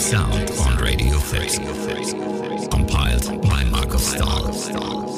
sound on Radio Fit. Compiled by Marco Stahl.